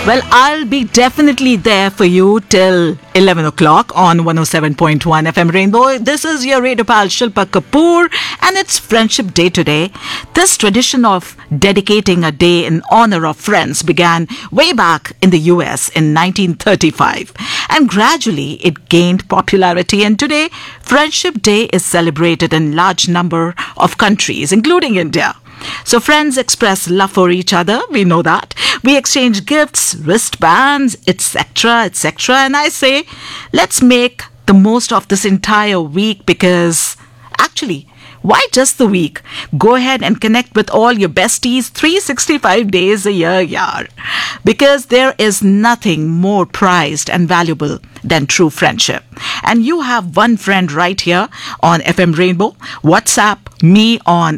Well, I'll be definitely there for you till 11 o'clock on 107.1 FM Rainbow. This is your radio pal Shilpa Kapoor, and it's Friendship Day today. This tradition of dedicating a day in honor of friends began way back in the US in 1935, and gradually it gained popularity, and today Friendship Day is celebrated in large number of countries, including India. So friends express love for each other, we know that. We exchange gifts, wristbands, etc., etc. And I say, let's make the most of this entire week because actually, why just the week? Go ahead and connect with all your besties 365 days a year, yaar. Because there is nothing more prized and valuable than true friendship. And you have one friend right here on FM Rainbow. WhatsApp me on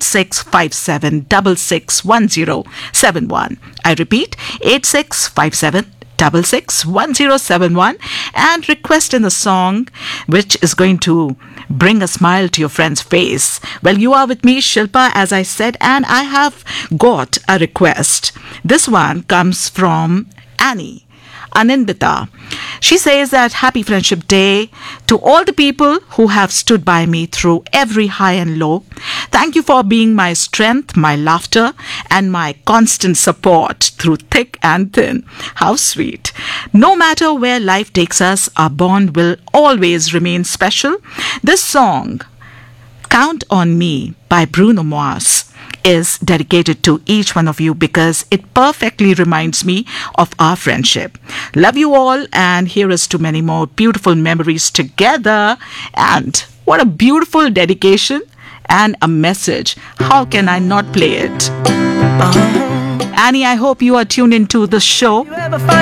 8657661071. I repeat, 8657661071, and request in a song which is going to bring a smile to your friend's face. Well, you are with me, Shilpa, as I said, and I have got a request. This one comes from Annie Anindita. She says that happy Friendship Day to all the people who have stood by me through every high and low. Thank you for being my strength, my laughter, and my constant support through thick and thin. How sweet. No matter where life takes us, our bond will always remain special. This song, Count on Me by Bruno Mars, is dedicated to each one of you because it perfectly reminds me of our friendship. Love you all, and here is to many more beautiful memories together. And what a beautiful dedication and a message. How can I not play it? Annie, I hope you are tuned into the show.